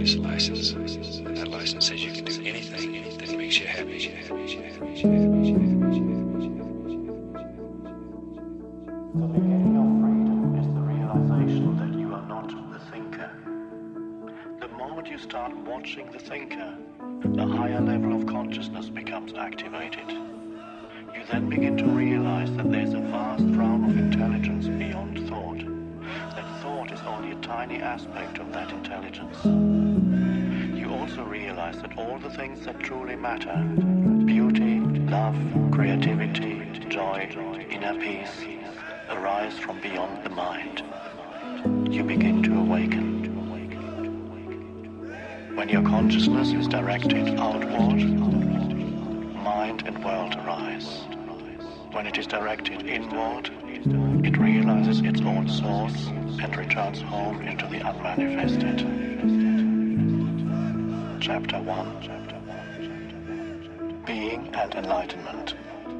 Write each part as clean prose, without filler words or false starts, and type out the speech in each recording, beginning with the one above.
this license. And that license says you can do anything that makes you happy. The beginning of freedom is the realization that you are not the thinker. The moment you start watching the thinker, a higher level of consciousness becomes activated. You then begin to realize that there's a vast realm of intelligence beyond thought. That thought is only a tiny aspect of that intelligence. You also realize that all the things that truly matter, beauty, love, creativity, joy, inner peace, arise from beyond the mind. You begin to awaken. When your consciousness is directed outward, mind and world arise. When it is directed inward, it realizes its own source and returns home into the unmanifested. Chapter 1. Being and Enlightenment.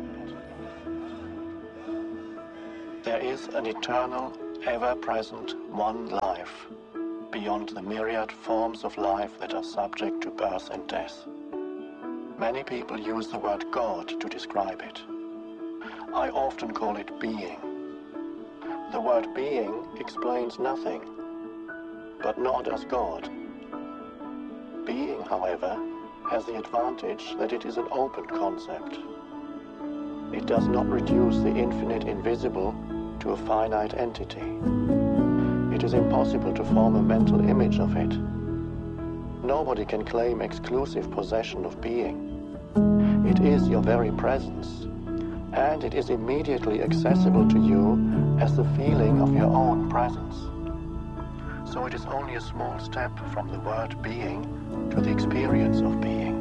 There is an eternal, ever-present one life, beyond the myriad forms of life that are subject to birth and death. Many people use the word God to describe it. I often call it being. The word being explains nothing, but nor does God. Being, however, has the advantage that it is an open concept. It does not reduce the infinite invisible to a finite entity. It is impossible to form a mental image of it. Nobody can claim exclusive possession of being. It is your very presence, and it is immediately accessible to you as the feeling of your own presence. So it is only a small step from the word being to the experience of being.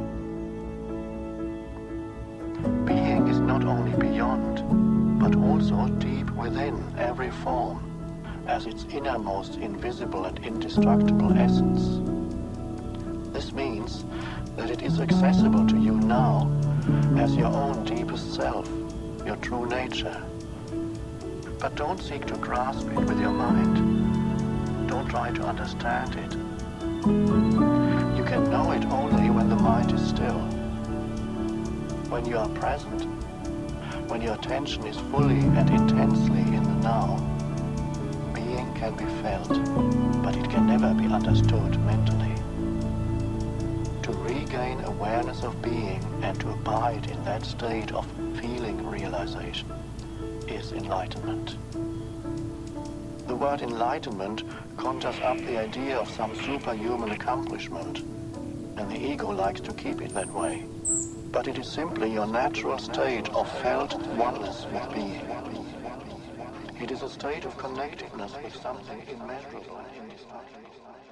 Being is not only beyond, but also deep within every form, as its innermost invisible and indestructible essence. This means that it is accessible to you now as your own deepest self, your true nature. But don't seek to grasp it with your mind. Don't try to understand it. You can know it only when the mind is still. When you are present, when your attention is fully and intensely in the now, being can be felt, but it can never be understood mentally. To regain awareness of being and to abide in that state of feeling realization is enlightenment. The word enlightenment conjures up the idea of some superhuman accomplishment, and the ego likes to keep it that way. But it is simply your natural state of felt oneness with being. It is a state of connectedness with something immeasurable and indestructible.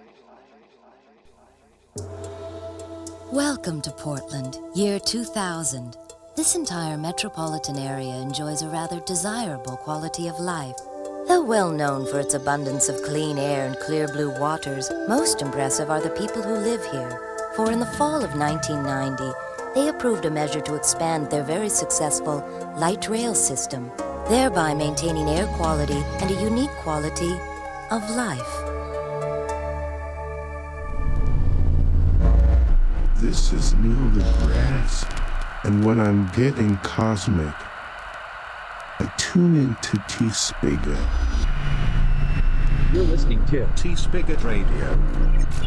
Welcome to Portland, year 2000. This entire metropolitan area enjoys a rather desirable quality of life. Though well known for its abundance of clean air and clear blue waters, most impressive are the people who live here. For in the fall of 1990, they approved a measure to expand their very successful light rail system, thereby maintaining air quality and a unique quality of life. This is Neil deGrasse, and when I'm getting cosmic, I tune into T-Spigot. You're listening to T-Spigot Radio.